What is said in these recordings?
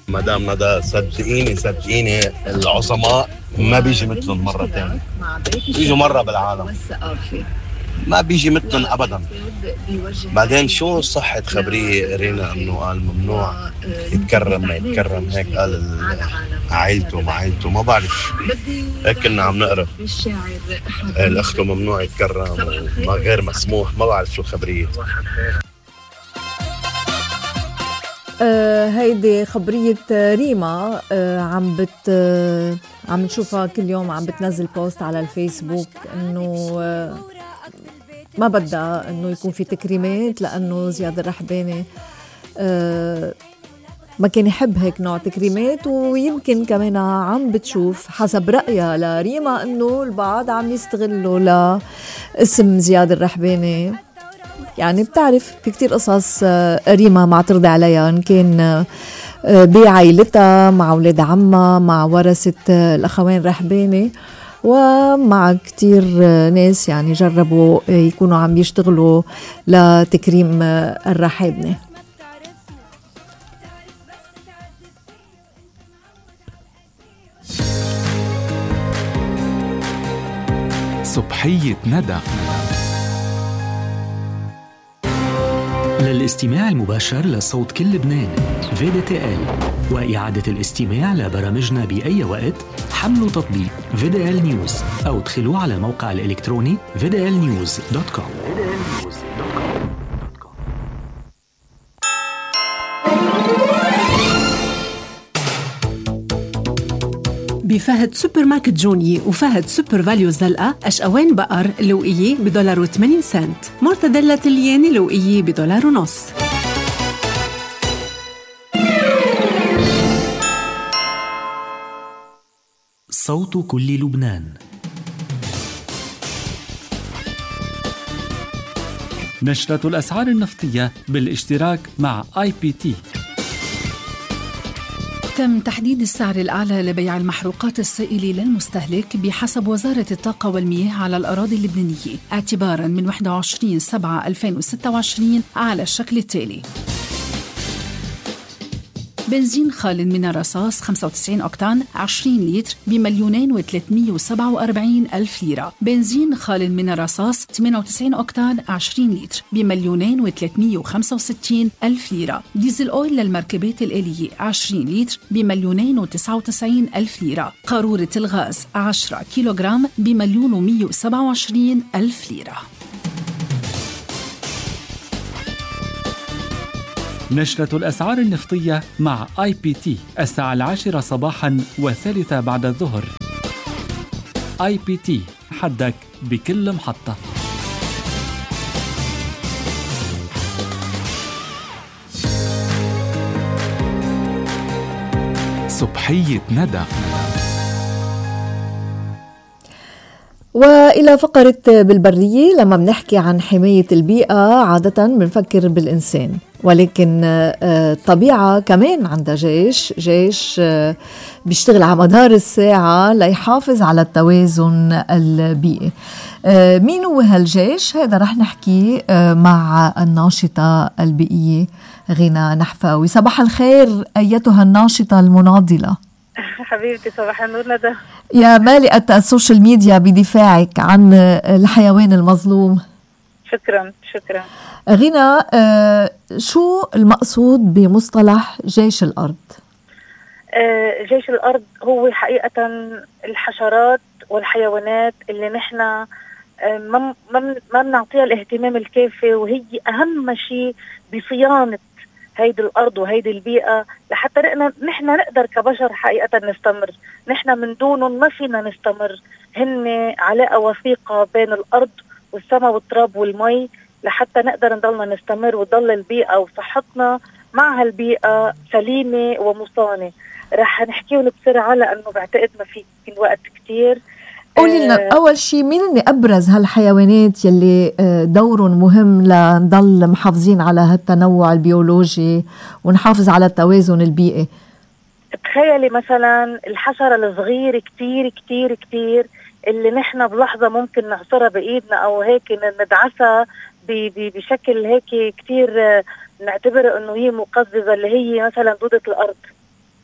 مدام ندى صدقيني العظماء ما بيجي مثلهم مرة تانية، بيجوا مرة بالعالم ما بيجي مثلهم أبدا. بعدين شو صحة خبرية رينا إنه قال ممنوع يتكرم ما يتكرم، هيك قال عائلته ما عائلته ما بعرف، هيك كنا عم نقرأ الأخت ممنوع يتكرم وما غير مسموح، ما بعرف شو خبرية. هيدي خبرية ريما. عم نشوفها كل يوم، عم بتنزل بوست على الفيسبوك انه ما بدها انه يكون في تكريمات، لانه زياد الرحباني ما كان يحب هيك نوع تكريمات. ويمكن كمان عم بتشوف حسب رأيها لريما انه البعض عم يستغلوا لاسم زياد الرحباني. يعني بتعرف في كتير قصص ريما معترضة عليها، إن كان بعائلتها مع أولاد عمها مع ورثة الأخوين رحباني، ومع كتير ناس يعني جربوا يكونوا عم يشتغلوا لتكريم الرحابنة. صبحية ندى. للاستماع المباشر لصوت كل لبنان VDTL وإعادة الاستماع لبرامجنا بأي وقت، حملوا تطبيق VDL News أو ادخلوا على الموقع الإلكتروني vdlnews.com. بفهد سوبر ماركت جوني وفهد سوبر فاليو زلقة أشقوان بقر لوقية $1.80، مرتدلة الياني لوقية $1.50. صوت كل لبنان. نشرة الأسعار النفطية بالاشتراك مع IPT. تم تحديد السعر الأعلى لبيع المحروقات السائلة للمستهلك بحسب وزارة الطاقة والمياه على الأراضي اللبنانية اعتباراً من 21/7/2026 على الشكل التالي: بنزين خال من الرصاص 95 أوكتان 20 لتر ب2,347,000 ليرة. بنزين خال من الرصاص 98 أوكتان 20 لتر ب2,365,000 ليرة. ديزل أويل للمركبات الآلية 20 لتر ب2,099,000 ليرة. قارورة الغاز 10 كيلوغرام ب1,127,000 ليرة. نشرة الأسعار النفطية مع IPT الساعة 10 صباحاً و3 بعد الظهر. IPT، حدك بكل محطة. صبحية ندى. وإلى فقرة بالبرية. لما بنحكي عن حماية البيئة عادة بنفكر بالإنسان، ولكن الطبيعة كمان عندها جيش بيشتغل على مدار الساعة ليحافظ على التوازن البيئي. مين هو هالجيش؟ هذا رح نحكي مع الناشطة البيئية غينا نحفاوي. صباح الخير أيتها الناشطة المناضلة. حبيبتي صباح النور ندى. يا مالئة السوشيال ميديا بدفاعك عن الحيوان المظلوم. شكرا. غينا، شو المقصود بمصطلح جيش الأرض؟ جيش الأرض هو حقيقة الحشرات والحيوانات اللي نحن ما بنعطيها الاهتمام الكافي، وهي أهم شيء بصيانة هيدي الأرض وهيدي البيئة لحتى نحن نقدر كبشر حقيقة نستمر. نحن من دونهم ما فينا نستمر. هن علاقة وثيقة بين الأرض والسماء والتراب والمي لحتى نقدر نضلنا نستمر وتضل البيئة وصحتنا مع هالبيئة سليمة ومصانة. رح نحكيهم بسرعة لأنه بعتقد ما في وقت كتير. قولي لنا أول شيء مين اللي أبرز هالحيوانات يلي دورهم مهم لنضل محافظين على هالتنوع البيولوجي ونحافظ على التوازن البيئي؟ تخيلي مثلا الحشرة الصغير كتير كتير كتير اللي نحن بلحظة ممكن نعصرها بإيدنا أو هيك ندعسها بشكل هيك كتير نعتبر أنه هي مقززة، اللي هي مثلا دودة الأرض.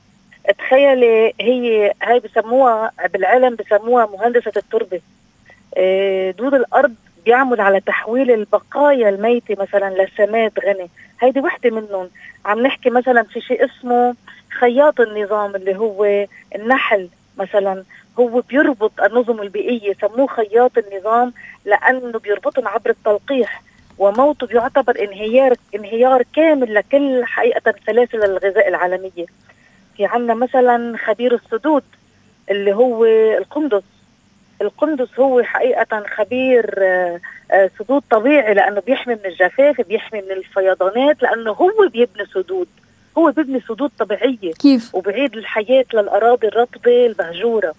تخيلي هي بسموها بالعلم بسموها مهندسة التربة. دود الأرض بيعمل على تحويل البقايا الميتة مثلا لسماد غني. هيدي وحدة منهم. عم نحكي مثلا في شيء اسمه خياط النظام اللي هو النحل مثلا، هو بيربط النظم البيئية، سموه خياط النظام لأنه بيربطهم عبر التلقيح، وموته بيعتبر انهيار كامل لكل حقيقة سلاسل الغذاء العالمية. في عنا مثلا خبير السدود اللي هو القندس هو حقيقة خبير سدود طبيعي، لأنه بيحمي من الجفاف، بيحمي من الفيضانات، لأنه هو بيبني سدود طبيعية. كيف؟ وبعيد الحياة للأراضي الرطبة المهجورة.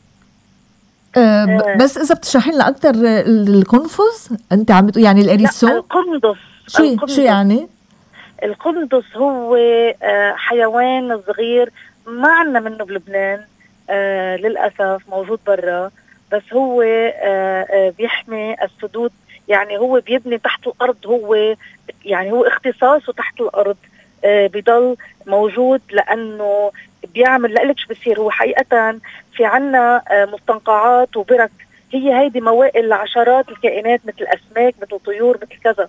بس إذا بتشرحي لنا أكتر القنفذ أنت عم بتقول يعني الأريسو؟ القندس شو يعني؟ القندس هو حيوان صغير ما عنا منه بلبنان للأسف، موجود برا، بس هو بيحمي السدود. يعني هو بيبني تحت الأرض، هو اختصاصه تحت الأرض، بيضل موجود لأنه بيعمل لقلك شو بصير. هو حقيقة في عنا مستنقعات وبرك، هيدي موائل لعشرات الكائنات مثل أسماك مثل طيور مثل كذا.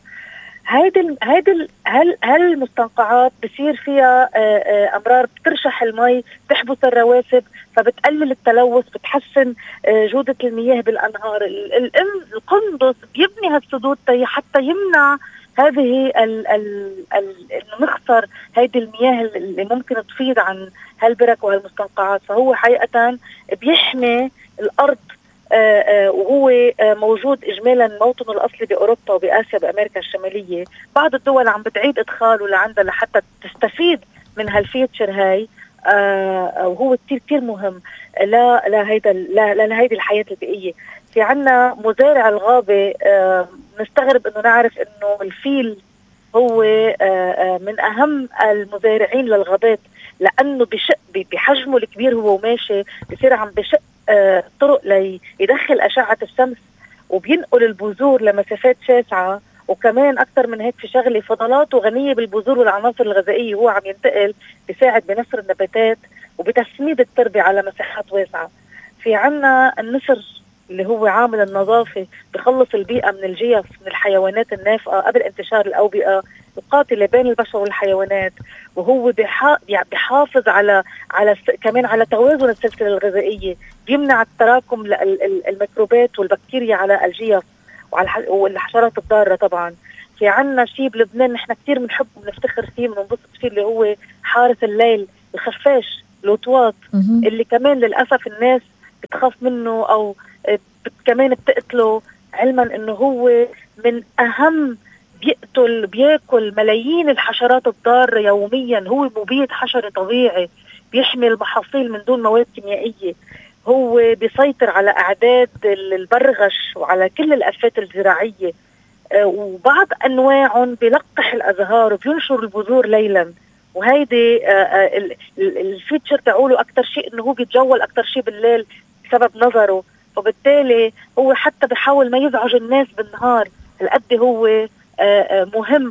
هالمستنقعات بصير فيها أمرار بترشح المي، بتحبس الرواسب، فبتقلل التلوث، بتحسن جودة المياه بالأنهار. القندس بيبني هالسدود حتى يمنع هذه إنه نخسر هذه المياه اللي ممكن تفيض عن هالبرك وهالمستنقعات. فهو حقيقة بيحمي الأرض، وهو موجود إجمالا موطنه الأصلي بأوروبا وبآسيا بأمريكا الشمالية. بعض الدول عم بتعيد إدخاله لعندها لحتى تستفيد من هالفيتشر هاي، وهو كتير مهم لهيدي الحياة البيئية. في عنا مزارع الغابة، نستغرب إنه نعرف إنه الفيل هو من أهم المزارعين للغابات، لأنه بشق بحجمه الكبير هو ماشي بصير عم بشق طرق ليدخل أشعة الشمس، وبينقل البذور لمسافات شاسعة. وكمان أكثر من هيك في شغلة، فضلاته غنية بالبذور والعناصر الغذائية، هو عم ينتقل بيساعد بنشر النباتات وبتسميد التربة على مساحات واسعة. في عنا النسر اللي هو عامل النظافة، بخلص البيئة من الجيف من الحيوانات النافقة قبل انتشار الأوبئة القاتلة بين البشر والحيوانات، وهو بيحافظ كمان على توازن السلسلة الغذائية، بيمنع التراكم الميكروبات والبكتيريا على الجيف والحشرات الضارة. طبعا في عنا شيء بلبنان نحن كتير بنحب وبنفتخر فيه وبننبسط فيه، اللي هو حارس الليل الخفاش الوطواط، اللي كمان للأسف الناس بتخاف منه أو كمان بتقتله، علما انه هو من اهم بياكل ملايين الحشرات الضارة يوميا. هو مبيد حشري طبيعي، بيحمي المحاصيل من دون مواد كيميائية، هو بيسيطر على اعداد البرغش وعلى كل الافات الزراعية، وبعض انواعهم بيلقح الازهار وبينشر البذور ليلا. وهيدي الفيتشر تعوله اكتر شيء انه هو بيتجول اكتر شيء بالليل بسبب نظره، وبالتالي هو حتى بيحاول ما يزعج الناس بالنهار. هالقد هو مهم.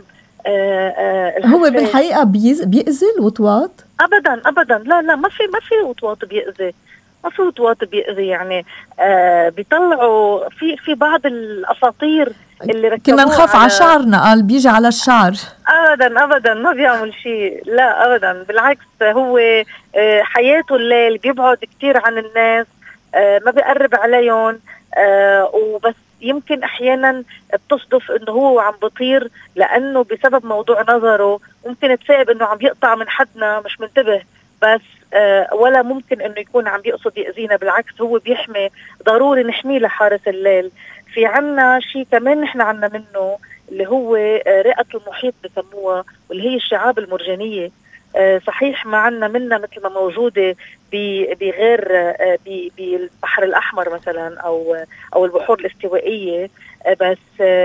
هو بالحقيقة بيأذي الوطواط؟ أبدا لا ما في وطواط بيأذي، ما في وطواط بيأذي. يعني بيطلعوا في بعض الأساطير اللي ركبوها، كنا نخاف على شعرنا، قال بيجي على الشعر. أبدا ما بيعمل شيء، لا أبدا، بالعكس هو حياته الليل، بيبعد كتير عن الناس، ما بيقرب عليهم، وبس يمكن احيانا بتصدف انه هو عم بطير لانه بسبب موضوع نظره ممكن تسائب انه عم يقطع من حدنا مش منتبه، بس ولا ممكن انه يكون عم يقصد يأذينا، بالعكس هو بيحمي، ضروري نحميه لحارس الليل. في عنا شيء كمان نحن عنا منه اللي هو رئة المحيط بسموها، واللي هي الشعاب المرجانية. صحيح ما عنا منها مثل ما موجودة بغير بالبحر الأحمر مثلا أو البحور الاستوائية، بس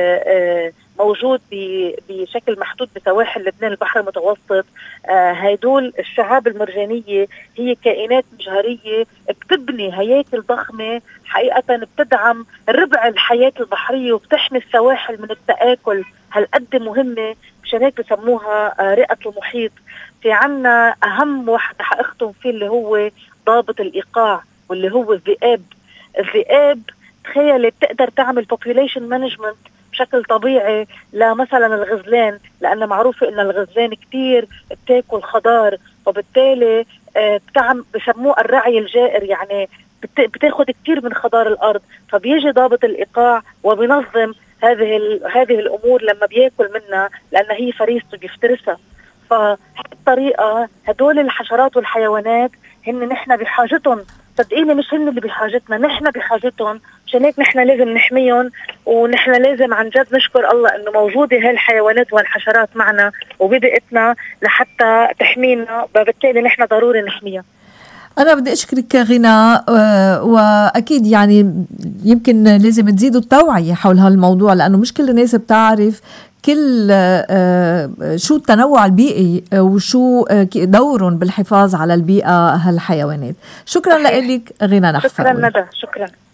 موجود بشكل محدود بسواحل لبنان البحر المتوسط. هيدول الشعاب المرجانية هي كائنات مجهرية بتبني هياكل ضخمة، حقيقة بتدعم ربع الحياة البحرية وبتحمي السواحل من التآكل. هالقد مهمة، مشان هيك بسموها رئة المحيط. في عنا أهم واحد حأختم فيه اللي هو ضابط الإيقاع، واللي هو الذئاب. الذئاب تخيلي بتقدر تعمل population management بشكل طبيعي لمثلا الغزلان، لأن معروفة إن الغزلان كتير بتاكل خضار، وبالتالي بسموه الرعي الجائر، يعني بتاخد كتير من خضار الأرض. فبيجي ضابط الإيقاع وبينظم هذه الأمور لما بياكل منها، لأن هي فريسته بيفترسها. فالطريقة هدول الحشرات والحيوانات هن نحن بحاجتهم، صدقيني مش هن اللي بحاجتنا، نحن بحاجتهم. عشان هيك نحن لازم نحميهم، ونحن لازم عن جد نشكر الله انه موجودة هالحيوانات والحشرات معنا وببيئتنا لحتى تحمينا، وبالتالي نحن ضروري نحميها. أنا بدي أشكرك غنى، وأكيد يعني يمكن لازم تزيدوا التوعية حول هالموضوع، لأنه مش كل الناس بتعرف كل شو التنوع البيئي وشو دورهم بالحفاظ على البيئة هالحيوانات. شكرا لك غنى نحفر. شكرا ندى، شكرا.